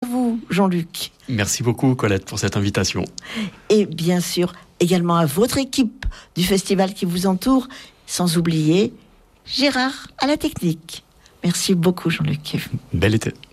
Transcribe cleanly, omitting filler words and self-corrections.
vous, Jean-Luc. Merci beaucoup, Colette, pour cette invitation. Et bien sûr, également à votre équipe du festival qui vous entoure, sans oublier Gérard à la technique. Merci beaucoup, Jean-Luc. Bel été.